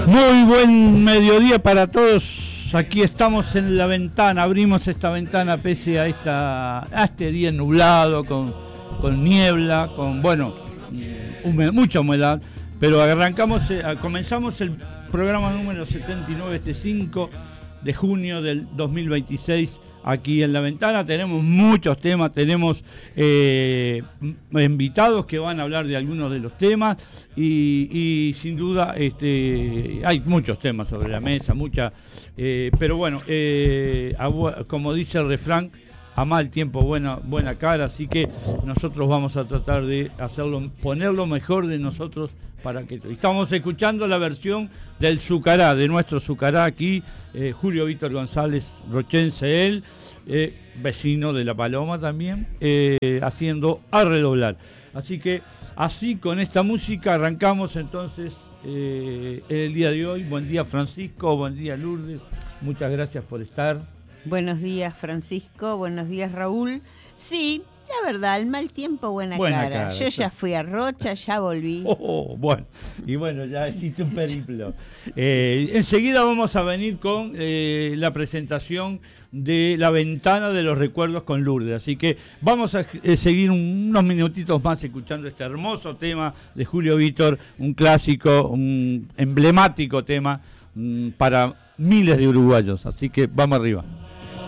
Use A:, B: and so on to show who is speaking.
A: Muy buen mediodía para todos. Aquí estamos en la ventana. Abrimos esta ventana pese a este día nublado, con niebla, con mucha humedad. Pero comenzamos el programa número 79, este 5 de junio del 2026, aquí en la ventana. Tenemos muchos temas, tenemos invitados que van a hablar de algunos de los temas y sin duda hay muchos temas sobre la mesa, pero bueno, como dice el refrán, a mal tiempo buena cara, así que nosotros vamos a tratar de poner lo mejor de nosotros para que estamos escuchando la versión del Zucará, de nuestro Zucará aquí, Julio Víctor González, rochense él, vecino de La Paloma también, haciendo A Redoblar. Así que así con esta música arrancamos entonces el día de hoy. Buen día Francisco, buen día Lourdes, muchas gracias por estar.
B: Buenos días Francisco, buenos días Raúl. Sí, la verdad, el mal tiempo buena cara. Yo ya fui a Rocha, ya volví.
A: Bueno, ya hiciste un periplo. Enseguida vamos a venir con la presentación de La Ventana de los Recuerdos con Lourdes. Así que vamos a seguir unos minutitos más escuchando este hermoso tema de Julio Víctor, un clásico, un emblemático tema para miles de uruguayos. Así que vamos arriba.